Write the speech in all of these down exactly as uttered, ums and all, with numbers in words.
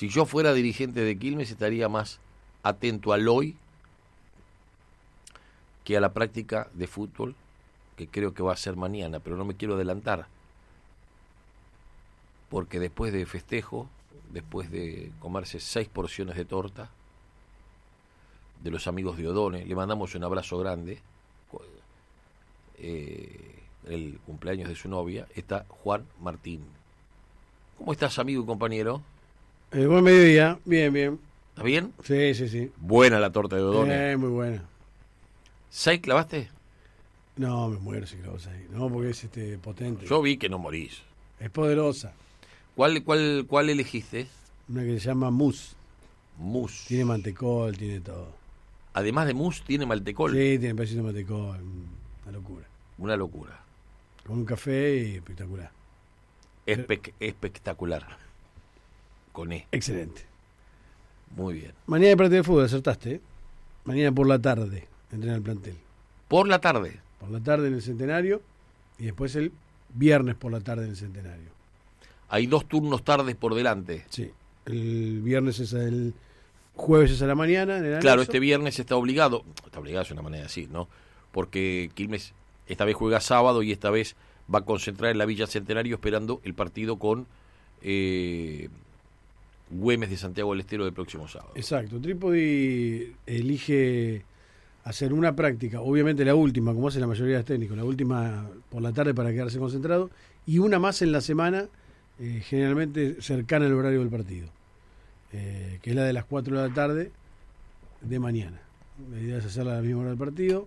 Si yo fuera dirigente de Quilmes estaría más atento al hoy que a la práctica de fútbol, que creo que va a ser mañana, pero no me quiero adelantar, porque después de festejo, después de comerse seis porciones de torta de los amigos de Odone, le mandamos un abrazo grande, eh, el cumpleaños de su novia, está Juan Martín. ¿Cómo estás, amigo y compañero? Eh, buen mediodía, bien, bien. ¿Está bien? Sí, sí, sí. Buena la torta de Odone. Eh, muy buena. ¿Seis clavaste? No, me muero si clavas ahí. No, porque es este potente. Yo vi que no morís. Es poderosa. ¿Cuál, cuál, cuál elegiste? Una que se llama mousse. Mousse. Tiene mantecol, tiene todo. Además de mousse, tiene maltecol. Sí, tiene pedacito de mantecol. Una locura. Una locura. Con un café y espectacular. Espe- espectacular. Con E. Excelente. Muy bien. Mañana de partido de fútbol, acertaste, ¿eh? Mañana por la tarde entrena el plantel. Por la tarde. Por la tarde en el Centenario y después el viernes por la tarde en el Centenario. Hay dos turnos tardes por delante. Sí. El viernes es el jueves es a la mañana en el Claro, anexo. este viernes está obligado, está obligado es una manera de decir, ¿no? Porque Quilmes esta vez juega sábado y esta vez va a concentrar en la Villa Centenario esperando el partido con eh, Güemes de Santiago del Estero del próximo sábado. Exacto. Trípodi elige hacer una práctica, obviamente la última, como hace la mayoría de los técnicos, la última por la tarde para quedarse concentrado, y una más en la semana, eh, generalmente cercana al horario del partido, eh, que es la de las cuatro de la tarde de mañana. La idea es hacerla a la misma hora del partido,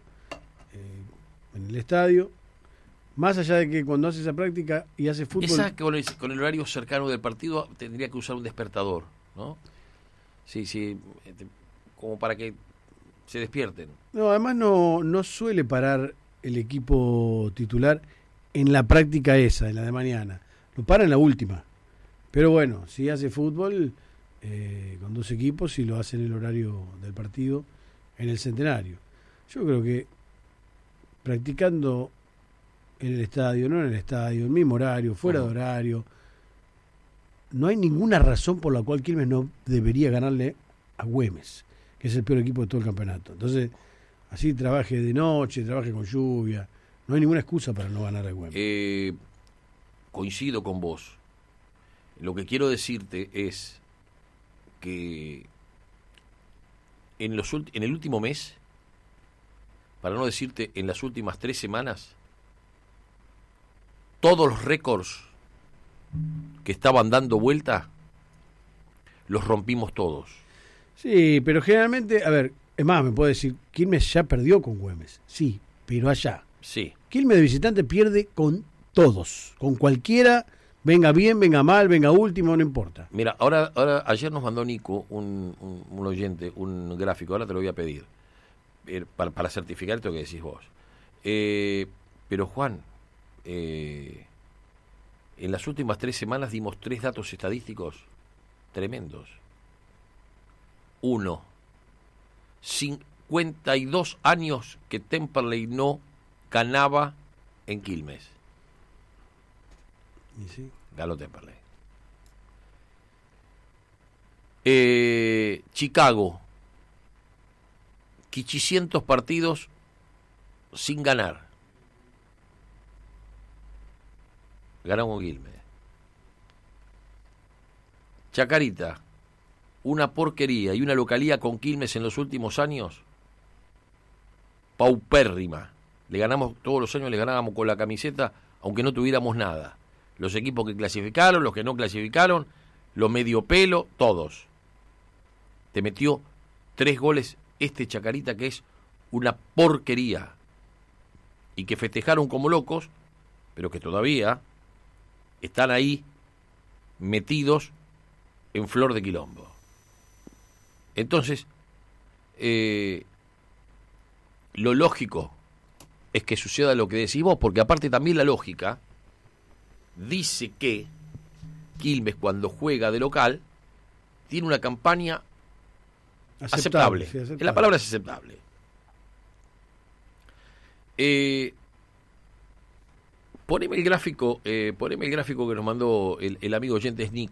eh, en el estadio. Más allá de que cuando hace esa práctica y hace fútbol... Esa que con el, con el horario cercano del partido tendría que usar un despertador, ¿no? Sí, sí, este, como para que se despierten. No, además no, no suele parar el equipo titular en la práctica esa, en la de mañana. Lo para en la última. Pero bueno, si hace fútbol eh, con dos equipos y lo hace en el horario del partido en el Centenario. Yo creo que practicando en el estadio, no en el estadio, el mismo horario, fuera Uh-huh. de horario, no hay ninguna razón por la cual Quilmes no debería ganarle a Güemes, que es el peor equipo de todo el campeonato. Entonces, así trabaje de noche, trabaje con lluvia, no hay ninguna excusa para no ganar a Güemes. Eh, coincido con vos. Lo que quiero decirte es que en, los ulti- en el último mes, para no decirte en las últimas tres semanas, todos los récords que estaban dando vuelta los rompimos todos. Sí, pero generalmente, a ver, es más, me puede decir, Quilmes ya perdió con Güemes, sí, pero allá. Sí. Quilmes de visitante pierde con todos, con cualquiera, venga bien, venga mal, venga último, no importa. Mira, ahora, ahora ayer nos mandó Nico, un, un, un oyente, un gráfico, ahora te lo voy a pedir, eh, para, para certificar esto que decís vos. Eh, pero Juan, eh, en las últimas tres semanas dimos tres datos estadísticos tremendos. Uno, cincuenta y dos años que Temperley no ganaba en Quilmes. Y sí. Ganó Temperley. Eh, Chicago, quinientos partidos sin ganar. Ganamos Quilmes. Chacarita, una porquería y una localía con Quilmes en los últimos años paupérrima. Le ganamos todos los años, le ganábamos con la camiseta, aunque no tuviéramos nada. Los equipos que clasificaron, los que no clasificaron, los medio pelo, todos. Te metió tres goles este Chacarita, que es una porquería, y que festejaron como locos, pero que todavía están ahí metidos en flor de quilombo. Entonces, eh, lo lógico es que suceda lo que decís vos, porque aparte también la lógica dice que Quilmes, cuando juega de local, tiene una campaña aceptable. Aceptable, sí, aceptable. La palabra es aceptable. Eh, poneme el gráfico, eh, poneme el gráfico que nos mandó el, el amigo oyente Nick,